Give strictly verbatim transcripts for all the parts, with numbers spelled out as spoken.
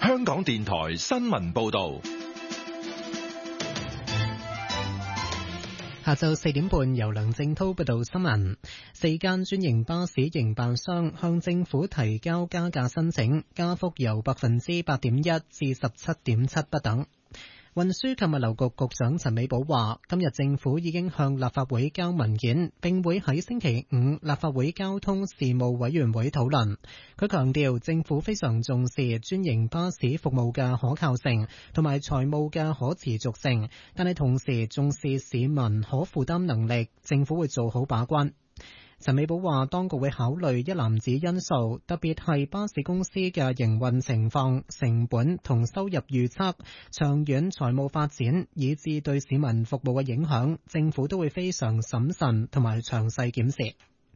香港電台新聞報道。 下晝四點半，由梁正濤報道新聞。四間專營巴士營辦商向政府提交加價申請，加幅由百分之八點一至十七點七不等。運輸及物流局局長陳美寶話，今日政府已經向立法會交文件，並會喺星期五立法會交通事務委員會討論。佢強調，政府非常重視專營巴士服務嘅可靠性同埋財務嘅可持續性，但係同時重視市民可負擔能力，政府會做好把關。陳美寶話，當局會考慮一籃子因素，特別係巴士公司嘅營運情況、成本同收入預測、長遠財務發展，以至對市民服務嘅影響，政府都會非常審慎同埋詳細檢視。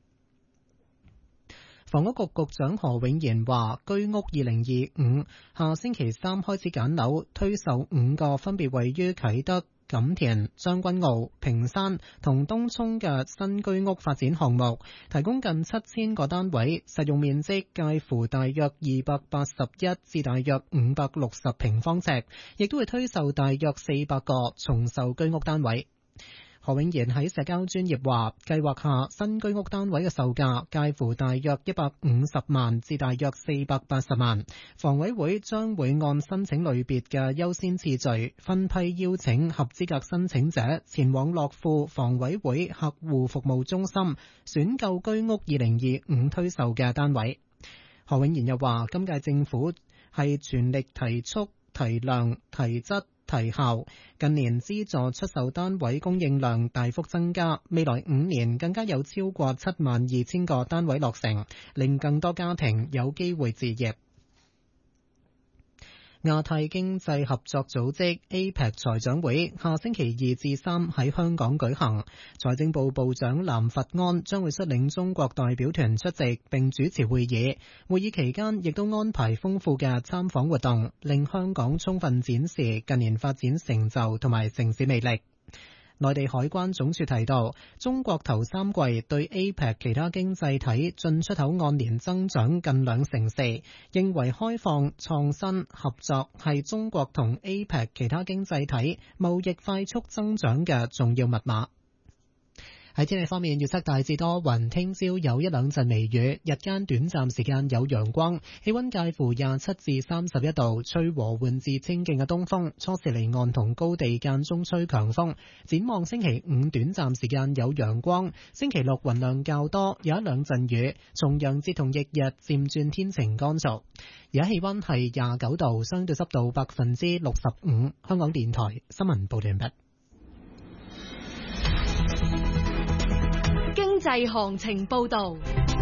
房屋局局長何永賢話，居屋二零二五下星期三開始揀樓，推售五個分別位於啟德、錦田、將軍澳、屏山同東涌嘅新居屋發展項目，提供近七千個單位，實用面積介乎大約二百八十一至大約五百六十平方尺，亦都會推售大約四百個重售居屋單位。何永賢喺社交專頁話，計劃下新居屋單位嘅售價介乎大約一百五十萬至大約四百八十萬，房委會將會按申請類別嘅優先次序分批邀請合資格申請者前往樂富房委會客戶服務中心選購居屋二零二五推售嘅單位。何永賢又話，今屆政府係全力提速、提量、提質、提效，近年資助出售單位供應量大幅增加，未來五年更加有超過七萬二千個單位落成，令更多家庭有機會置業。亞太經濟合作組織 A P E C 財長會下星期二至三喺香港舉行，財政部部長藍佛安將會率領中國代表團出席並主持會議。會議期間亦都安排豐富嘅參訪活動，令香港充分展示近年發展成就同埋城市魅力。內地海關總署提到，中國頭三季對 A P E C 其他經濟體進出口按年增長近兩成四，認為開放、創新、合作係中國同 A P E C 其他經濟體貿易快速增長嘅重要密碼。喺天氣方面，預測大致多雲，聽朝有一兩陣微雨，日間短暫時間有陽光，氣溫介乎廿七至三十一度，吹和緩至清勁嘅東風，初時離岸同高地間中吹強風。展望星期五短暫時間有陽光，星期六雲量較多，有一兩陣雨，重陽節同翌日漸轉天晴乾燥。而家氣溫係廿九度，相對濕度百分之六十五。香港電台新聞報道完畢。 經濟行情報道。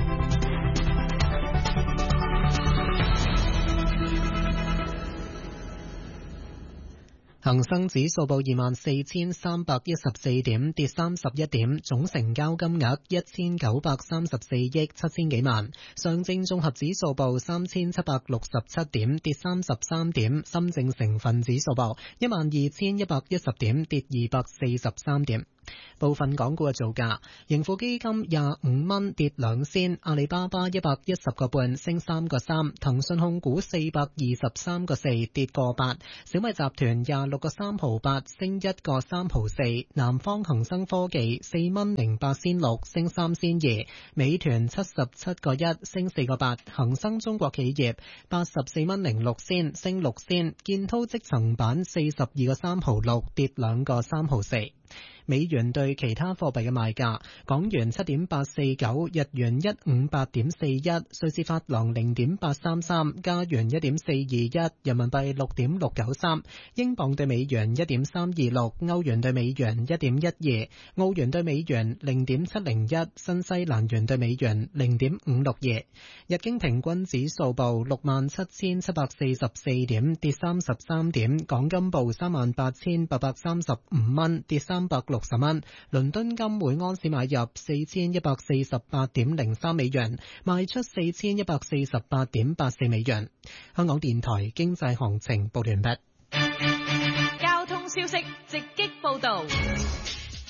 恒生指數報二萬四千三百一十四點，跌三十一點，總成交金額一千九百三十四億七千幾萬。上證綜合指數報三千七百六十七點，跌三十三點。深證成分指數報一萬二千一百一十點，跌二百四十三點。部分港股嘅造價，盈富基金廿五蚊跌兩仙，阿里巴巴一百一十個半升三個三，騰訊控股四百二十三個四跌個八，小米集團廿六個三毫八升一個三毫四，南方恒生科技四蚊零八仙六升三仙二，美團七十七個一升四個八，恒生中國企業八十四蚊零六仙升六仙，建滔積層板四十二個三毫六跌兩個三毫四。美元對其他貨幣嘅賣價：港元七點八四九，日元一五八點四一，瑞士法郎零點八三三，加元一點四二一，人民幣六點六九三，英鎊對美元一點三二六，歐元對美元一點一二，澳元對美元零點七零一，新西蘭元對美元零點五六二。日經平均指數報六萬七千七百四十四點，跌三十三點。港金報三萬八千八百三十五蚊，跌三百六十蚊。倫敦金每盎司買入四千一百四十八點零三美元，賣出四千一百四十八點八四美元。香港電台經濟行情報完畢。 交通消息直擊報道。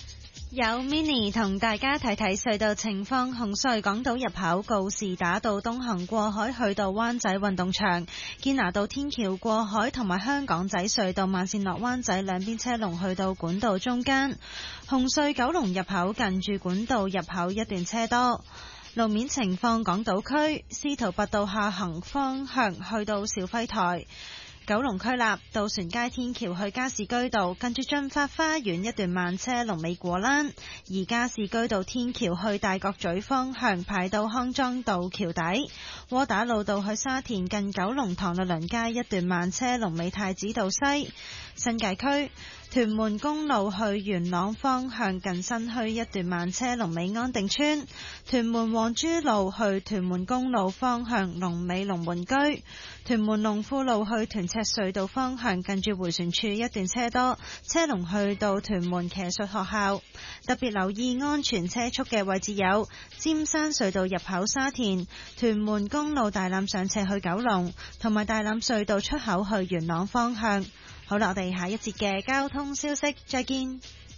有 Mini 同大家睇睇隧道情況。紅隧港島入口告士打道東行過海去到灣仔運動場，堅拿道天橋過海同埋香港仔隧道慢線落灣仔兩邊車龍去到管道中間。紅隧九龍入口近住管道入口一段車多。路面情況，港島區司徒拔道下行方向去到肇輝台。九龍區立渡船街天橋去加士居道，近住駿發花園一段慢車龍尾果欄；而加士居道天橋去大角咀方向排到康莊道橋底。窩打老道去沙田近九龍塘律倫街一段慢車龍尾太子道西。新界區屯門公路去元朗方向近新墟一段慢車龍尾安定村。屯門黃珠路去屯門公路方向龍尾龍門居。屯門龍富路去屯赤隧道方向近住迴旋處一段車多，車龍去到屯門騎術學校。特別留意安全車速嘅位置有尖山隧道入口沙田、屯門公路大欖上斜去九龍，同埋大欖隧道出口去元朗方向。好啦，我哋下一節嘅交通消息再見。